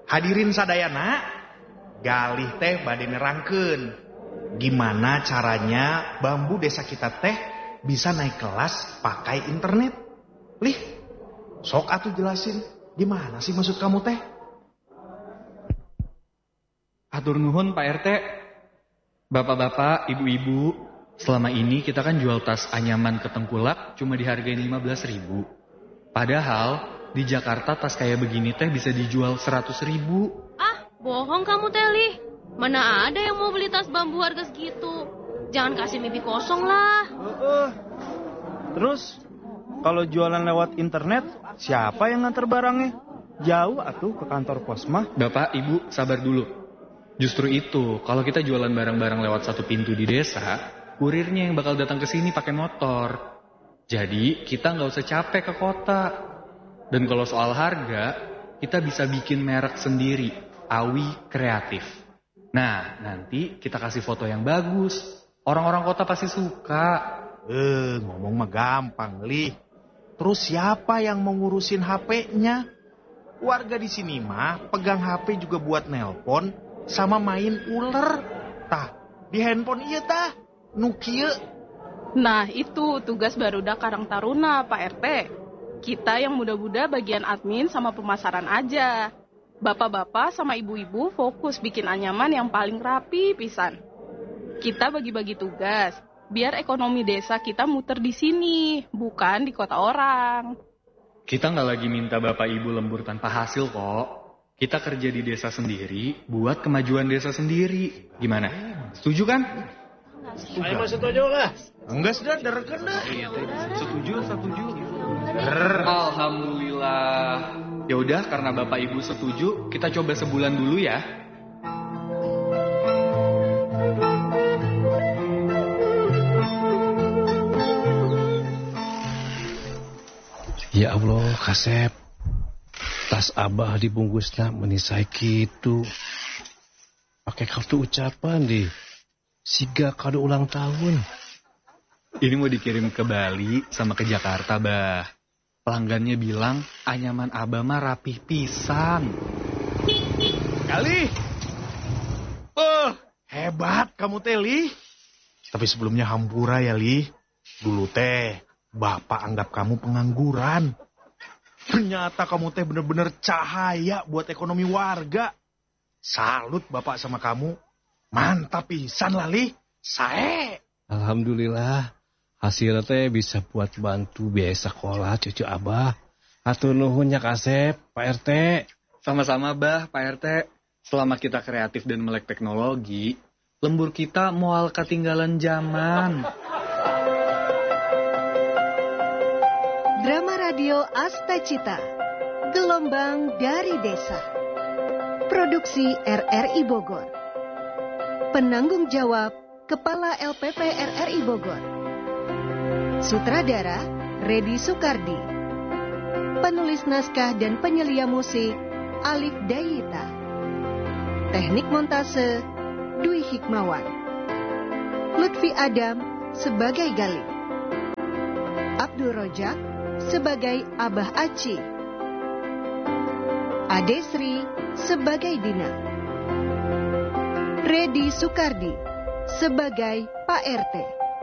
Hadirin sadayana, galih teh bade nerangkeun gimana caranya bambu desa kita teh bisa naik kelas pakai internet. Lih, sok atuh jelasin, gimana sih maksud kamu teh? Hatur nuhun Pak RT. Bapak-bapak, ibu-ibu, selama ini kita kan jual tas anyaman ke Tengkulak cuma dihargain 15.000. Padahal di Jakarta tas kayak begini teh bisa dijual 100.000. Ah, bohong kamu Teli. Mana ada yang mau beli tas bambu harga segitu? Jangan kasih mimpi kosong lah. Terus kalau jualan lewat internet, siapa yang nganter barangnya? Jauh atuh ke kantor pos mah. Bapak, ibu, sabar dulu. Justru itu, kalau kita jualan barang-barang lewat satu pintu di desa, kurirnya yang bakal datang ke sini pakai motor. Jadi kita nggak usah capek ke kota. Dan kalau soal harga, kita bisa bikin merek sendiri, Awi Kreatif. Nah, nanti kita kasih foto yang bagus. Orang-orang kota pasti suka. Ngomong mah gampang, Lih. Terus siapa yang mau ngurusin HP-nya? Warga di sini mah pegang HP juga buat nelpon sama main uler. Tah, di handphone iya tah, nu kieu. Nah, itu tugas Barudak Karang Taruna, Pak RT. Kita yang muda-muda bagian admin sama pemasaran aja. Bapak-bapak sama ibu-ibu fokus bikin anyaman yang paling rapi pisan. Kita bagi-bagi tugas, biar ekonomi desa kita muter di sini, bukan di kota orang. Kita nggak lagi minta bapak ibu lembur tanpa hasil kok. Kita kerja di desa sendiri, buat kemajuan desa sendiri. Gimana? Setuju kan? Saya mah setuju lah. Enggak sudah, dereken dah. Setuju. Alhamdulillah. Ya udah, karena bapak ibu setuju, kita coba sebulan dulu ya. Ya Allah, Kasep. Tas Abah dibungkusnya menisai gitu. Pakai kartu ucapan di siga kado ulang tahun. Ini mau dikirim ke Bali sama ke Jakarta, Bah. Pelanggannya bilang anyaman Abah mah rapih pisan. Kali. Hebat kamu teh, Lih. Tapi sebelumnya hampura ya, Lih. Dulu teh Bapak anggap kamu pengangguran. Ternyata kamu teh bener-bener cahaya buat ekonomi warga. Salut Bapak sama kamu. Mantap pisan lah, Lih. Sae. Alhamdulillah. Hasilnya teh bisa buat bantu biaya sekolah cucu Abah. Hatur nuhun ya Kasep, Pak RT. Sama-sama, Bah, Pak RT. Selama kita kreatif dan melek teknologi, lembur kita moal ketinggalan zaman. Drama Radio Astacita, Gelombang dari Desa. Produksi RRI Bogor. Penanggung jawab Kepala LPP RRI Bogor. Sutradara Redi Sukardi. Penulis naskah dan penyelia musik Alif Dayita. Teknik montase Dwi Hikmawan. Lutfi Adam sebagai Galih. Abdul Rojak sebagai Abah Aci. Ade Sri sebagai Dina. Redi Sukardi sebagai Pak RT.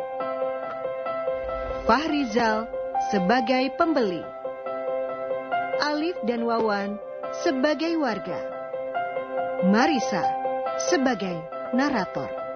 Fahrizal sebagai pembeli. Alif dan Wawan sebagai warga. Marisa sebagai narator.